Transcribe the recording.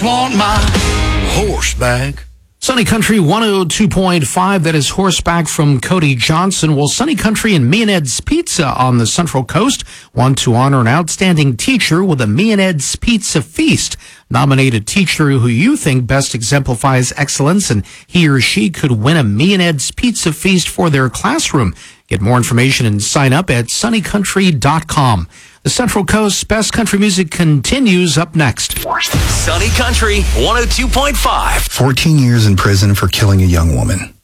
Want my horseback. Sunny Country 102.5, that is Horseback from Cody Johnson. Well, Sunny Country and Me and Ed's Pizza on the Central Coast want to honor an outstanding teacher with a Me and Ed's Pizza Feast. Nominate a teacher who you think best exemplifies excellence, and he or she could win a Me and Ed's Pizza Feast for their classroom. Get more information and sign up at sunnycountry.com. The Central Coast's best country music continues up next. Sunny Country 102.5. 14 years in prison for killing a young woman.